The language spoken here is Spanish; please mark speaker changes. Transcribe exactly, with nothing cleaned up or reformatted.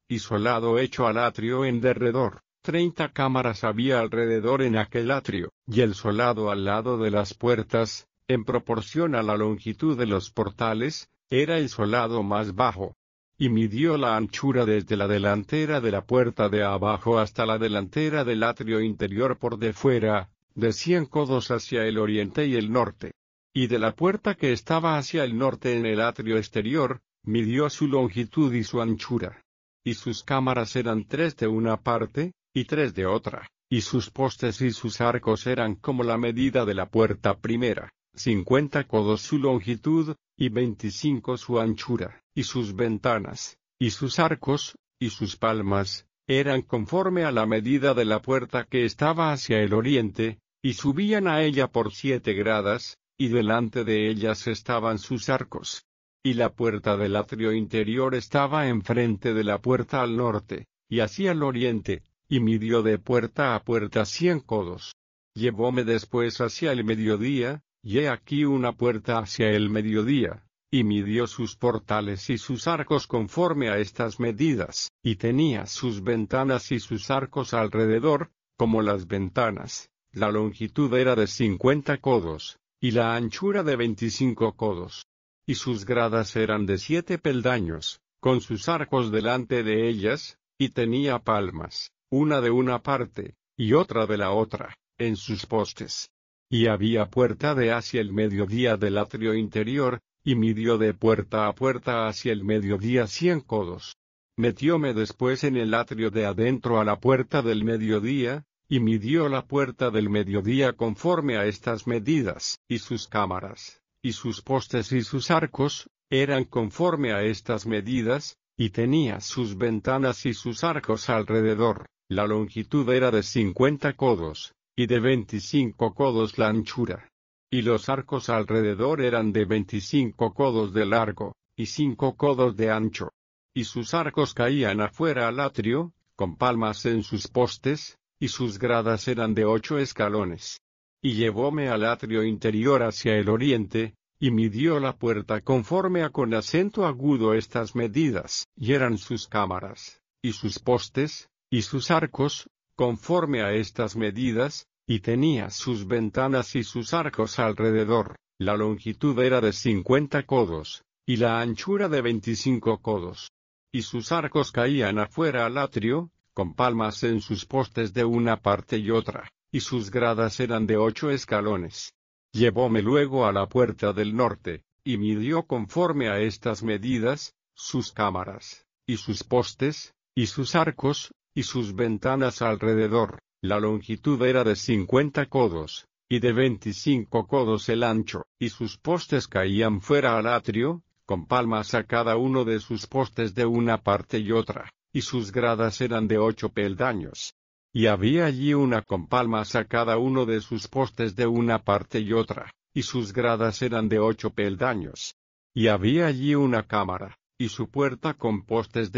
Speaker 1: y solado hecho al atrio en derredor. Treinta cámaras había alrededor en aquel atrio, y el solado al lado de las puertas, en proporción a la longitud de los portales, era el solado más bajo. Y midió la anchura desde la delantera de la puerta de abajo hasta la delantera del atrio interior por de fuera, de cien codos hacia el oriente y el norte. Y de la puerta que estaba hacia el norte en el atrio exterior, midió su longitud y su anchura. Y sus cámaras eran tres de una parte, y tres de otra, y sus postes y sus arcos eran como la medida de la puerta primera, cincuenta codos su longitud, y veinticinco su anchura, y sus ventanas, y sus arcos, y sus palmas, eran conforme a la medida de la puerta que estaba hacia el oriente, y subían a ella por siete gradas, y delante de ellas estaban sus arcos. Y la puerta del atrio interior estaba enfrente de la puerta al norte, y hacia el oriente, y midió de puerta a puerta cien codos. Llevóme después hacia el mediodía, y he aquí una puerta hacia el mediodía, y midió sus portales y sus arcos conforme a estas medidas, y tenía sus ventanas y sus arcos alrededor, como las ventanas. La longitud era de cincuenta codos, y la anchura de veinticinco codos. Y sus gradas eran de siete peldaños, con sus arcos delante de ellas, y tenía palmas, una de una parte, y otra de la otra, en sus postes. Y había puerta de hacia el mediodía del atrio interior, y midió de puerta a puerta hacia el mediodía cien codos. Metióme después en el atrio de adentro a la puerta del mediodía, y midió la puerta del mediodía conforme a estas medidas, y sus cámaras, y sus postes y sus arcos, eran conforme a estas medidas, y tenía sus ventanas y sus arcos alrededor. La longitud era de cincuenta codos, y de veinticinco codos la anchura. Y los arcos alrededor eran de veinticinco codos de largo, y cinco codos de ancho. Y sus arcos caían afuera al atrio, con palmas en sus postes, y sus gradas eran de ocho escalones. Y llevóme al atrio interior hacia el oriente, y midió la puerta conforme a con acento agudo estas medidas, y eran sus cámaras, y sus postes, y sus arcos, conforme a estas medidas, y tenía sus ventanas y sus arcos alrededor. La longitud era de cincuenta codos, y la anchura de veinticinco codos. Y sus arcos caían afuera al atrio, con palmas en sus postes de una parte y otra, y sus gradas eran de ocho escalones. Llevóme luego a la puerta del norte, y midió conforme a estas medidas, sus cámaras, y sus postes, y sus arcos, y sus ventanas alrededor. La longitud era de cincuenta codos, y de veinticinco codos el ancho, y sus postes caían fuera al atrio, con palmas a cada uno de sus postes de una parte y otra, y sus gradas eran de ocho peldaños. Y había allí una con palmas a cada uno de sus postes de una parte y otra, y sus gradas eran de ocho peldaños. Y había allí una cámara, y su puerta con postes de